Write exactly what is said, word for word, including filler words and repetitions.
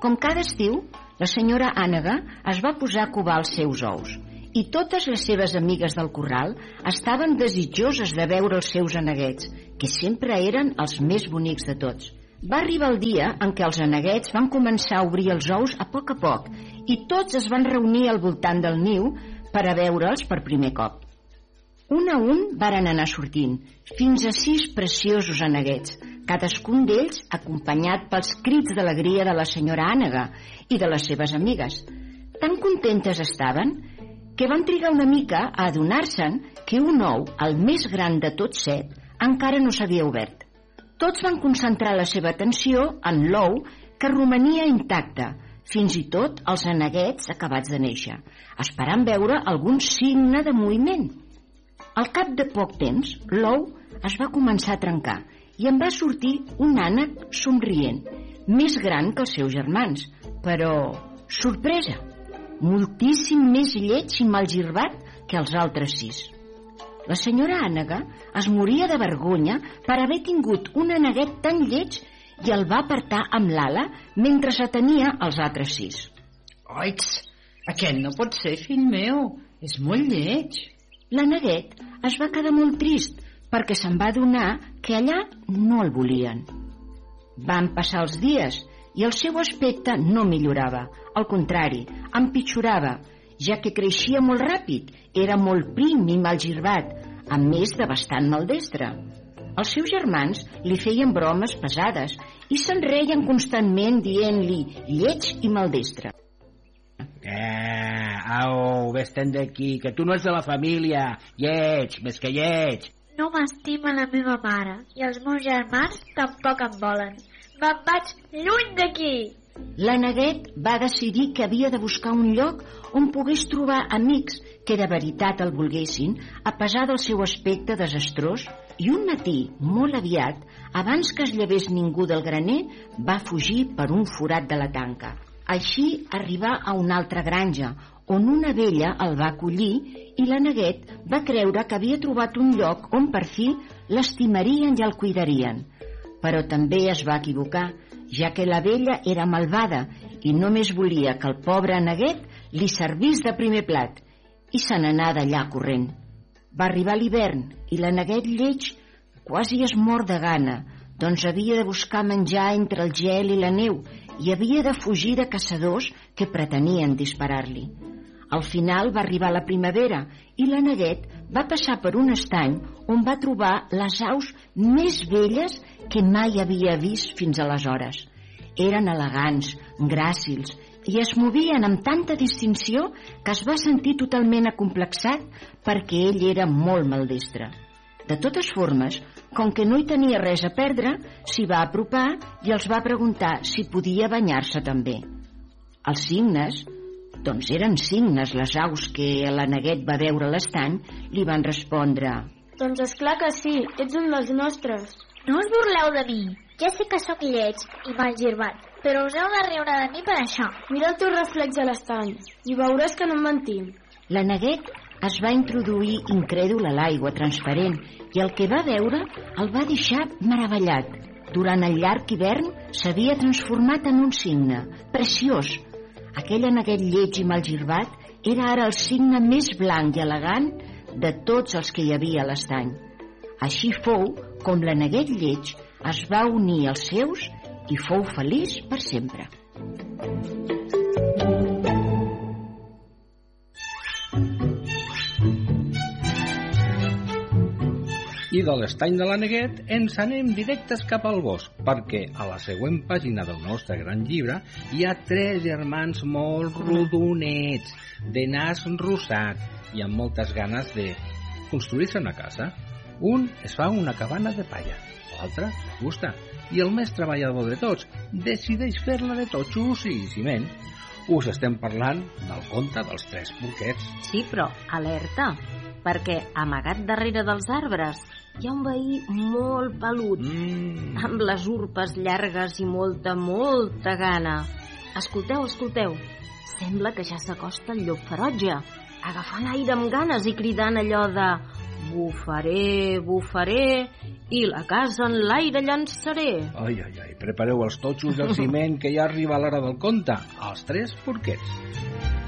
Com cada estiu, la senyora Ànega es va posar a covar els seus ous i totes les seves amigues del corral estaven desitjoses de veure els seus aneguets, que sempre eren els més bonics de tots. Va arribar el dia en què els aneguets van començar a obrir els ous a poc a poc i tots es van reunir al voltant del niu per a veure'ls per primer cop. Un a un varen anar sortint, fins a sis preciosos aneguets, cadascun d'ells acompanyat pels crits d'alegria de la senyora Ànega i de les seves amigues. Tan contentes estaven que van trigar una mica a adonar-se'n que un ou, el més gran de tots set, encara no s'havia obert. Tots van concentrar la seva atenció en l'ou que romania intacte, fins i tot els aneguets acabats de néixer, esperant veure algun signe de moviment. Al cap de poc temps, l'ou es va començar a trencar i en va sortir un ànec somrient, més gran que els seus germans, però, sorpresa, moltíssim més lleig i malgirbat que els altres sis. La senyora Ànega es moria de vergonya per haver tingut un aneguet tan lleig i el va apartar amb l'ala mentre s'atenia als altres sis. Oix, aquest no pot ser, fill meu, és molt lleig. L'aneguet es va quedar molt trist perquè se'n va adonar que allà no el volien. Van passar els dies i el seu aspecte no millorava, al contrari, empitjorava, ja que creixia molt ràpid, era molt prim i malgirbat, a més de bastant maldestre. Els seus germans li feien bromes pesades i se'n reien constantment dient-li lleig i maldestre. Eh, au, vés-te'n d'aquí, que tu no ets de la família, lleig, més que lleig. No m'estima la meva mare i els meus germans tampoc em volen. Me'n vaig lluny d'aquí! L'aneguet va decidir que havia de buscar un lloc on pogués trobar amics que de veritat el volguessin, a pesar del seu aspecte desastrós, i un matí, molt aviat, abans que es llevés ningú del graner, va fugir per un forat de la tanca. Així arribà a una altra granja, on una vella el va acollir i l'aneguet va creure que havia trobat un lloc on per fi l'estimarien i el cuidarien. Però també es va equivocar, ja que la vella era malvada i només volia que el pobre aneguet li servís de primer plat, i se n'anà d'allà corrent. Va arribar l'hivern i l'aneguet lleig quasi es mor de gana, doncs havia de buscar menjar entre el gel i la neu i havia de fugir de caçadors que pretenien disparar-li. Al final va arribar la primavera i l'aneguet va passar per un estany on va trobar les aus més belles que mai havia vist fins aleshores. Eren elegants, gràcils i es movien amb tanta distinció que es va sentir totalment acomplexat perquè ell era molt maldestre. De totes formes, com que no hi tenia res a perdre, s'hi va apropar i els va preguntar si podia banyar-se també. Els cignes, doncs eren cignes les aus que l'aneguet va veure a l'estany, li van respondre: Doncs esclar que sí, ets un dels nostres. No us burleu de mi. Ja sé que sóc lleig i malgirbat, però us heu de riure de mi per això. Mira el teu reflex a l'estany i veuràs que no en mentim. L'aneguet es va introduir incrèdul a l'aigua transparent i el que va veure el va deixar meravellat. Durant el llarg hivern s'havia transformat en un cigne preciós. Aquell aneguet lleig i malgirbat era ara el cigne més blanc i elegant de tots els que hi havia a l'estany. Així fou com l'aneguet lleig es va unir als seus i fou feliç per sempre. I de l'estany de l'aneguet ens anem directes cap al bosc, perquè a la següent pàgina del nostre gran llibre hi ha tres germans molt rodonets, de nas rosat i amb moltes ganes de construir-se una casa. Un es fa una cabana de palla, l'altre de fusta, i el més treballador de tots decideix fer-la de totxos i ciment. Us estem parlant del conte dels tres porquets. Sí, però alerta, perquè amagat darrere dels arbres hi ha un veí molt pelut, mm. amb les urpes llargues i molta, molta gana. Escolteu, escolteu, sembla que ja s'acosta el llop ferotge, agafant aire amb ganes i cridant allò de bufaré, bufaré i la casa en l'aire llançaré. Ai, ai, ai, prepareu els totxos del ciment que ja arriba l'hora del conte. Els tres porquets.